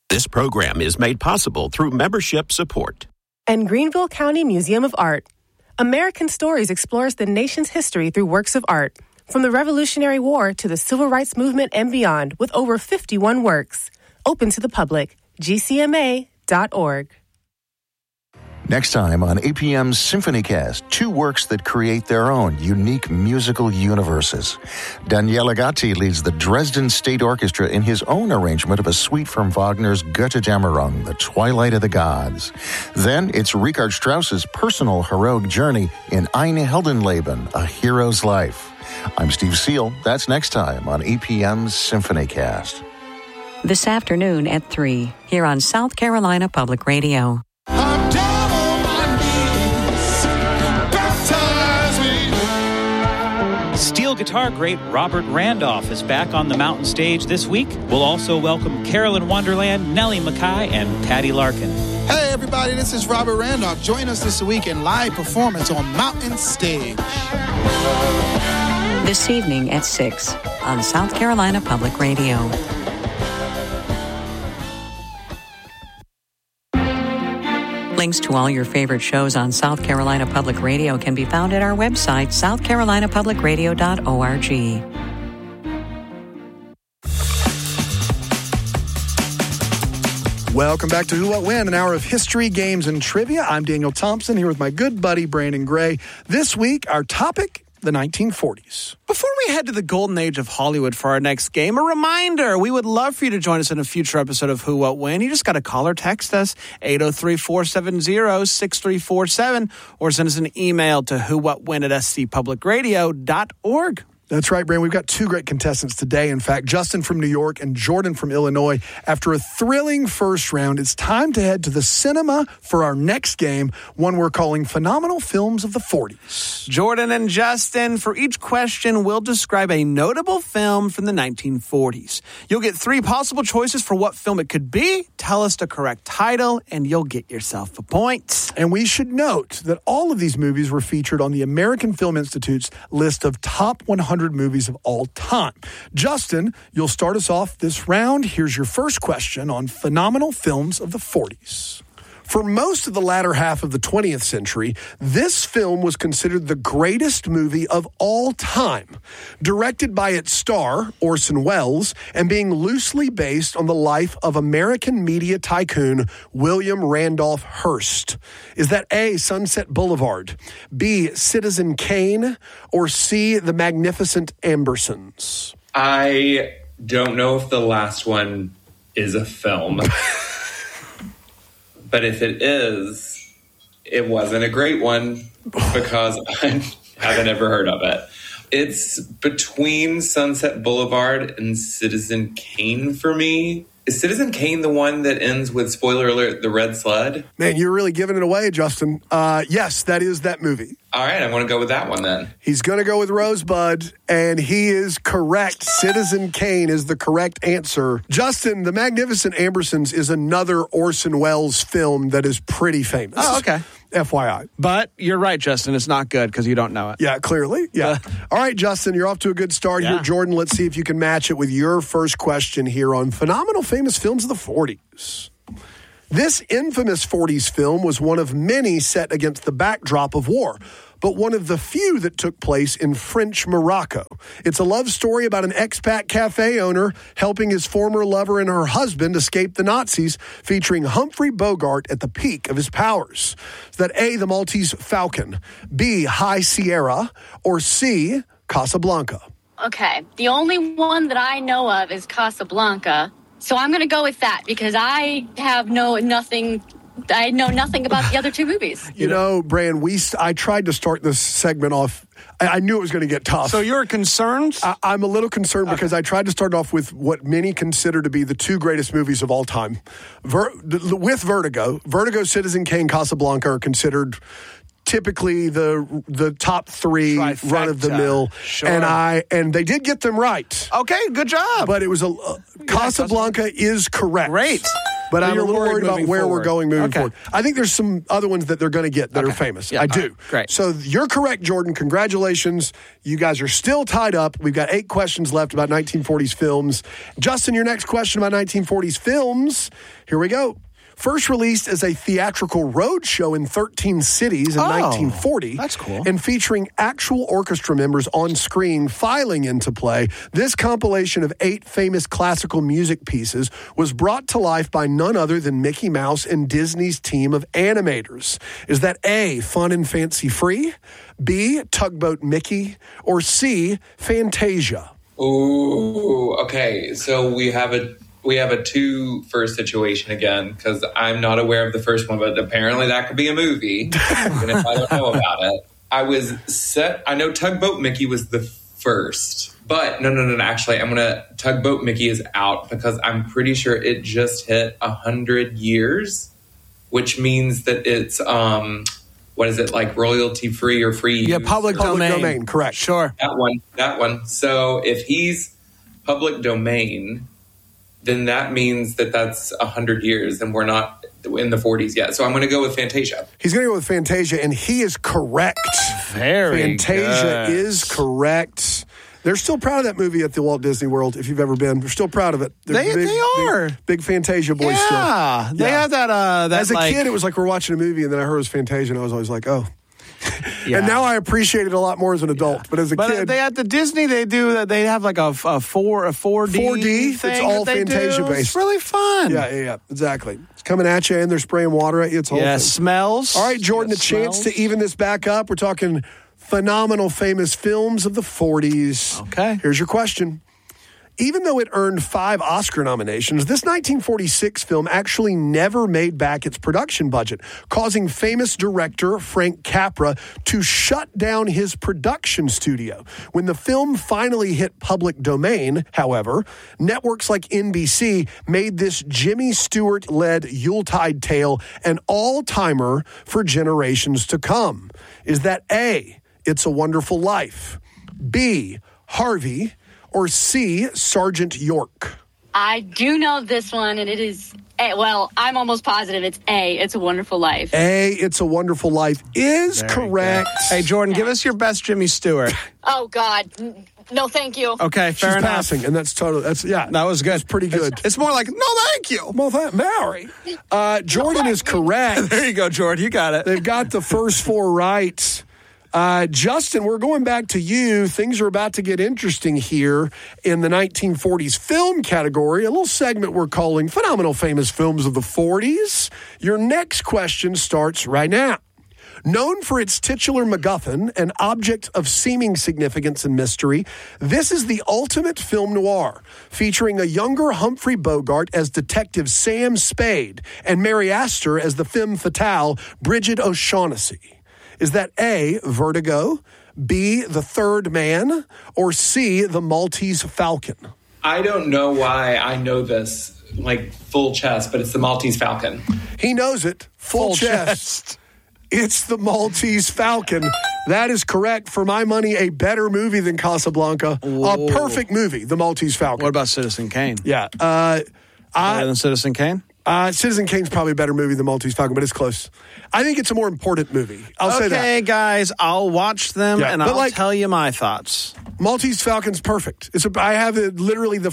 This program is made possible through membership support. And Greenville County Museum of Art. American Stories explores the nation's history through works of art, from the Revolutionary War to the Civil Rights Movement and beyond, with over 51 works. Open to the public. GCMA.org. Next time on APM's SymphonyCast, two works that create their own unique musical universes. Daniele Gatti leads the Dresden State Orchestra in his own arrangement of a suite from Wagner's Götterdämmerung, The Twilight of the Gods. Then it's Richard Strauss's personal heroic journey in Ein Heldenleben, A Hero's Life. I'm Steve Seal. That's next time on APM's SymphonyCast. This afternoon at 3, here on South Carolina Public Radio. Steel guitar great Robert Randolph is back on the mountain stage this week. We'll also welcome Carolyn Wonderland, Nellie Mackay, and Patty Larkin. Hey everybody, this is Robert Randolph. Join us this week in live performance on Mountain Stage. This evening at 6 on South Carolina Public Radio. Links to all your favorite shows on South Carolina Public Radio can be found at our website, southcarolinapublicradio.org. Welcome back to Who, What, When, an hour of history, games, and trivia. I'm Daniel Thompson here with my good buddy Brandon Gray. This week, our topic, the 1940s. Before we head to the golden age of Hollywood for our next game, a reminder, we would love for you to join us in a future episode of Who, What, When. You just got to call or text us, 803-470-6347, or send us an email to whowhatwhen@scpublicradio.org. That's right, Brandon. We've got two great contestants today. In fact, Justin from New York and Jordan from Illinois. After a thrilling first round, it's time to head to the cinema for our next game, one we're calling Phenomenal Films of the 40s. Jordan and Justin, for each question, we'll describe a notable film from the 1940s. You'll get 3 possible choices for what film it could be. Tell us the correct title, and you'll get yourself a point. And we should note that all of these movies were featured on the American Film Institute's list of top 100 movies of all time. Justin, you'll start us off this round. Here's your first question on Phenomenal Films of the 40s. For most of the latter half of the 20th century, this film was considered the greatest movie of all time. Directed by its star, Orson Welles, and being loosely based on the life of American media tycoon William Randolph Hearst. Is that A, Sunset Boulevard, B, Citizen Kane, or C, The Magnificent Ambersons? I don't know if the last one is a film. But if it is, it wasn't a great one because I haven't ever heard of it. It's between Sunset Boulevard and Citizen Kane for me. Is Citizen Kane the one that ends with, spoiler alert, the red sled? Man, you're really giving it away, Justin. Yes, that is that movie. All right, I want to go with that one then. He's going to go with Rosebud, and he is correct. Citizen Kane is the correct answer. Justin, The Magnificent Ambersons is another Orson Welles film that is pretty famous. Oh, okay. FYI. But you're right, Justin. It's not good because you don't know it. Yeah, clearly. Yeah. All right, Justin, you're off to a good start here. Jordan, let's see if you can match it with your first question here on Phenomenal Famous Films of the 40s. This infamous 40s film was one of many set against the backdrop of war, but one of the few that took place in French Morocco. It's a love story about an expat cafe owner helping his former lover and her husband escape the Nazis, featuring Humphrey Bogart at the peak of his powers. Is that A, The Maltese Falcon, B, High Sierra, or C, Casablanca? Okay, the only one that I know of is Casablanca. So I'm going to go with that because I know nothing about the other two movies. You know, Bran, I tried to start this segment off. I knew it was going to get tough. So you're concerned? I'm a little concerned because I tried to start off with what many consider to be the 2 greatest movies of all time. With Vertigo. Vertigo, Citizen Kane, Casablanca are considered typically the top 3 Trifecta. Run-of-the-mill. Sure. And they did get them right. Okay, good job. But it was Casablanca is correct. Great. But I'm a you're little worried about moving where forward. we're going moving Okay. forward. I think there's some other ones that they're going to get that are famous. Yeah, I do. all right, great. So you're correct, Jordan. Congratulations. You guys are still tied up. We've got 8 questions left about 1940s films. Justin, your next question about 1940s films. Here we go. First released as a theatrical roadshow in 13 cities in 1940. That's cool. And featuring actual orchestra members on screen filing into play, this compilation of 8 famous classical music pieces was brought to life by none other than Mickey Mouse and Disney's team of animators. Is that A, Fun and Fancy Free, B, Tugboat Mickey, or C, Fantasia? Ooh, okay. So we have a 2 first situation again, because I'm not aware of the first one, but apparently that could be a movie, even if I don't know about it. I know Tugboat Mickey was the first, but no. Actually, Tugboat Mickey is out because I'm pretty sure it just hit 100 years, which means that it's, what is it, like royalty free or free? Yeah, public domain. Correct. Sure. That one. So if he's public domain, then that means that that's 100 years and we're not in the 40s yet. So I'm going to go with Fantasia. He's going to go with Fantasia, and he is correct. Fantasia is correct. They're still proud of that movie at the Walt Disney World, if you've ever been. They're still proud of it. They are. Big Fantasia boys still. Yeah. They have that. As a kid, it was like we're watching a movie, and then I heard it was Fantasia, and I was always like, oh. Yeah. And now I appreciate it a lot more as an adult. But as a kid, they at the Disney, they do that. They have like a 4D thing. It's all that they Fantasia do. based. It's really fun. Yeah, exactly. It's coming at you, and they're spraying water at you. It's whole thing. Smells. All right, Jordan, a chance to even this back up. We're talking phenomenal, famous films of the 40s. Okay. Here's your question. Even though it earned 5 Oscar nominations, this 1946 film actually never made back its production budget, causing famous director Frank Capra to shut down his production studio. When the film finally hit public domain, however, networks like NBC made this Jimmy Stewart-led Yuletide tale an all-timer for generations to come. Is that A, It's a Wonderful Life, B, Harvey, or C, Sergeant York? I do know this one, and it is A. Well, I'm almost positive it's A. It's a Wonderful Life. A, It's a Wonderful Life is correct. Hey, Jordan, give us your best Jimmy Stewart. Oh, God. No, thank you. Okay, fair She's enough. passing, and that's that was good. That's pretty good. It's more like, no, thank you. Well, Mary. Jordan is correct. There you go, Jordan. You got it. They've got the first 4 right. Justin, we're going back to you. Things are about to get interesting here in the 1940s film category, a little segment we're calling Phenomenal Famous Films of the 40s. Your next question starts right now. Known for its titular MacGuffin, an object of seeming significance and mystery, this is the ultimate film noir, featuring a younger Humphrey Bogart as Detective Sam Spade and Mary Astor as the femme fatale Bridget O'Shaughnessy. Is that A, Vertigo, B, The Third Man, or C, The Maltese Falcon? I don't know why I know this like full chest, but it's the Maltese Falcon. He knows it. Full chest. It's the Maltese Falcon. That is correct. For my money, a better movie than Casablanca. Whoa. A perfect movie, The Maltese Falcon. What about Citizen Kane? Yeah. Better than Citizen Kane? Citizen Kane's probably a better movie than Maltese Falcon, but it's close. I think it's a more important movie. I'll say that. Okay, guys, I'll watch them and I'll tell you my thoughts. Maltese Falcon's perfect. I have literally a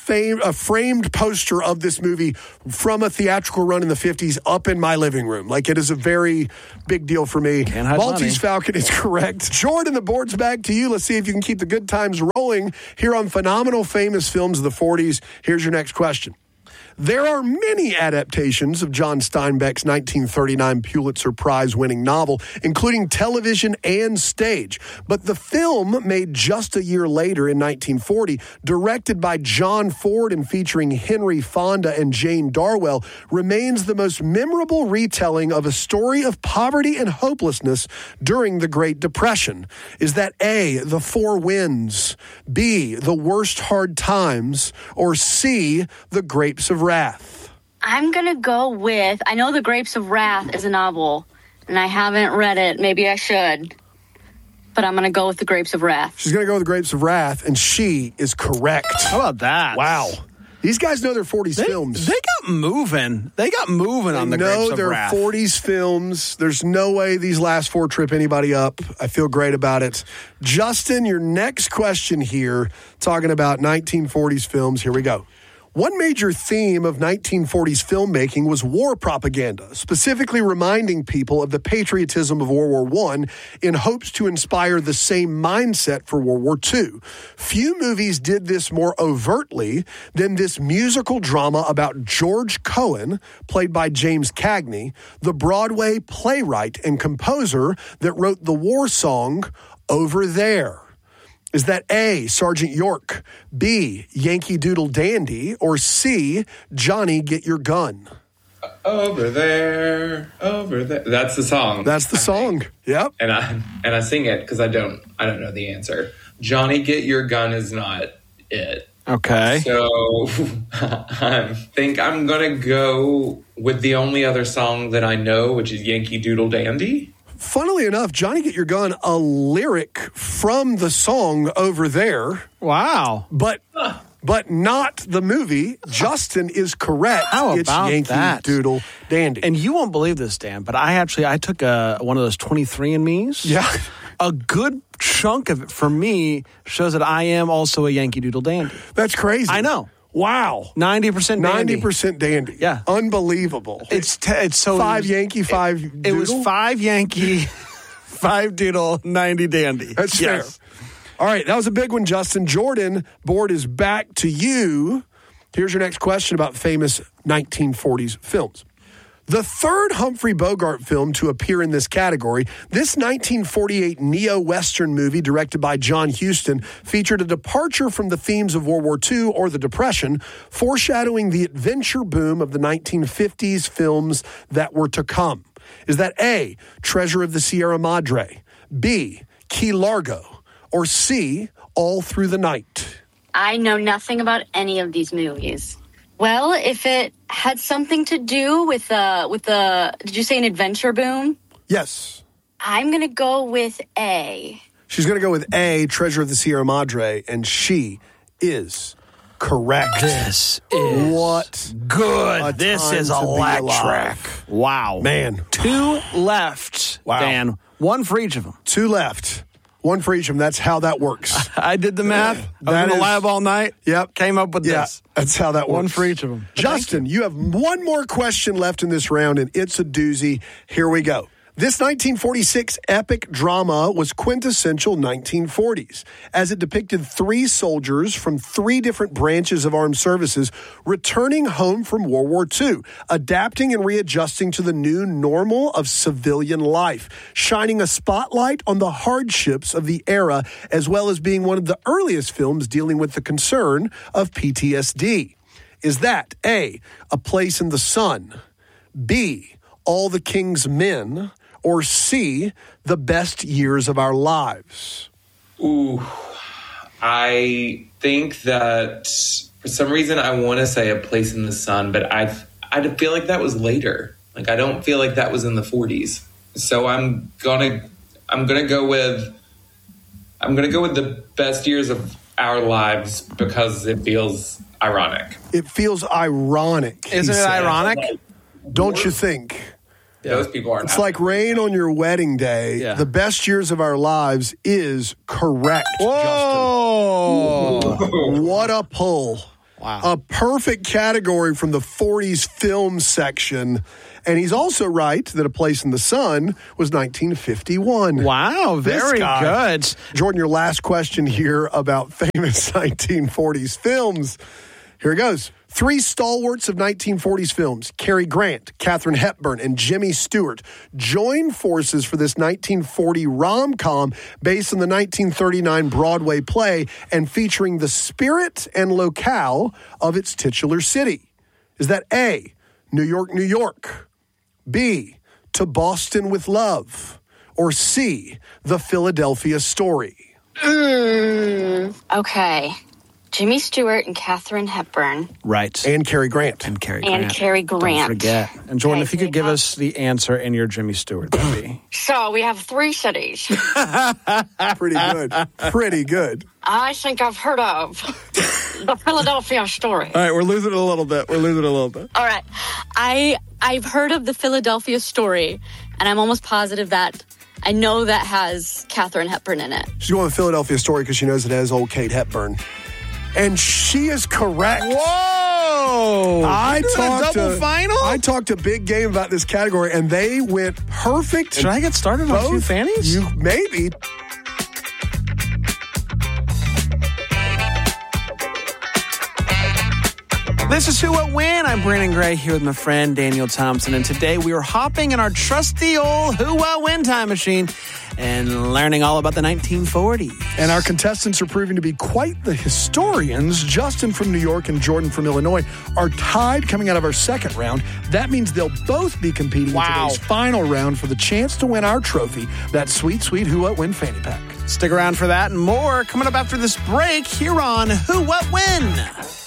framed poster of this movie from a theatrical run in the 50s up in my living room. Like, it is a very big deal for me. Can't hide Maltese money. Falcon is correct. Jordan, the board's back to you. Let's see if you can keep the good times rolling here on Phenomenal Famous Films of the 40s. Here's your next question. There are many adaptations of John Steinbeck's 1939 Pulitzer Prize-winning novel, including television and stage. But the film, made just a year later in 1940, directed by John Ford and featuring Henry Fonda and Jane Darwell, remains the most memorable retelling of a story of poverty and hopelessness during the Great Depression. Is that A, The Four Winds, B, The Worst Hard Times, or C, The Grapes of Wrath? I'm going to go with, I know The Grapes of Wrath is a novel, and I haven't read it. Maybe I should. But I'm going to go with The Grapes of Wrath. She's going to go with The Grapes of Wrath, and she is correct. How about that? Wow. These guys know their 40s films. They got got moving. They got moving on the Grapes No, of they're Wrath. 40s films. There's no way these last four trip anybody up. I feel great about it. Justin, your next question here, talking about 1940s films. Here we go. One major theme of 1940s filmmaking was war propaganda, specifically reminding people of the patriotism of World War I in hopes to inspire the same mindset for World War II. Few movies did this more overtly than this musical drama about George Cohan, played by James Cagney, the Broadway playwright and composer that wrote the war song Over There. Is that A, Sergeant York, B, Yankee Doodle Dandy, or C, Johnny Get Your Gun? Over there, over there. That's the song. That's the song. Yep. And I sing it because I don't know the answer. Johnny Get Your Gun is not it. Okay. So I think I'm gonna go with the only other song that I know, which is Yankee Doodle Dandy. Funnily enough, Johnny Get Your Gun, a lyric from the song Over There. Wow. But not the movie. Justin is correct. How it's about Yankee that? Doodle Dandy. And you won't believe this, Dan, but I took one of those 23andMe's. Yeah. A good chunk of it for me shows that I am also a Yankee Doodle Dandy. That's crazy. I know. Wow. 90% dandy. 90% dandy. Yeah. Unbelievable. It's so 5 Yankee, 5 Doodle? It was 5 Yankee, 5 Doodle, 90 dandy. That's fair. All right, that was a big one, Justin. Jordan, board is back to you. Here's your next question about famous 1940s films. The third Humphrey Bogart film to appear in this category, this 1948 neo-Western movie directed by John Huston featured a departure from the themes of World War II or the Depression, foreshadowing the adventure boom of the 1950s films that were to come. Is that A, Treasure of the Sierra Madre, B, Key Largo, or C, All Through the Night? I know nothing about any of these movies. Well, if it had something to do with the did you say an adventure boom? Yes. I'm going to go with A. She's going to go with A, Treasure of the Sierra Madre, and she is correct. This is what good. This is electric. Wow. Man. 2 left, Wow. Dan. 1 for each of them. 2 left. 1 for each of them. That's how that works. I did the math. I was in the lab all night. Yep. Came up with this. That's how that works. 1 for each of them. Justin, you have one more question left in this round, and it's a doozy. Here we go. This 1946 epic drama was quintessential 1940s, as it depicted 3 soldiers from 3 different branches of armed services returning home from World War II, adapting and readjusting to the new normal of civilian life, shining a spotlight on the hardships of the era, as well as being one of the earliest films dealing with the concern of PTSD. Is that A, A Place in the Sun, B, All the King's Men, or C, The Best Years of Our Lives? Ooh, I think that for some reason I want to say A Place in the Sun, but I feel like that was later. Like I don't feel like that was in the 40s. So I'm gonna go with The Best Years of Our Lives because it feels ironic. It feels ironic. Isn't it ironic? Don't you think? Those people aren't. It's like rain on your wedding day. Yeah. The Best Years of Our Lives is correct, Whoa. Justin. What a pull. Wow. A perfect category from the 40s film section. And he's also right that A Place in the Sun was 1951. Wow, very good. Jordan, your last question here about famous 1940s films. Here it goes. 3 stalwarts of 1940s films, Cary Grant, Katharine Hepburn, and Jimmy Stewart, joined forces for this 1940 rom-com based on the 1939 Broadway play and featuring the spirit and locale of its titular city. Is that A, New York, New York, B, To Boston with Love, or C, The Philadelphia Story? Okay. Jimmy Stewart and Katharine Hepburn. Right. And Cary Grant. And Cary Grant. And Cary Grant. Don't forget. And Jordan, Okay, if you could give us the answer in your Jimmy Stewart, that'd be. So we have 3 cities Pretty good. Pretty good. I think I've heard of The Philadelphia Story. All right, we're losing it a little bit. All right. I've heard of the Philadelphia Story, and I'm almost positive that I know that has Katharine Hepburn in it. She's going with Philadelphia Story because she knows it has old Kate Hepburn. And she is correct. Whoa! I talked to Big Game about this category, and they went perfect. Should I get started on two fannies? You maybe. This is Who What When. I'm Brandon Gray here with my friend Daniel Thompson, and today we are hopping in our trusty old Who What When time machine and learning all about the 1940s. And our contestants are proving to be quite the historians. Justin from New York and Jordan from Illinois are tied coming out of our second round. That means they'll both be competing in today's final round for the chance to win our trophy, that sweet, sweet Who What When fanny pack. Stick around for that and more coming up after this break here on Who What When.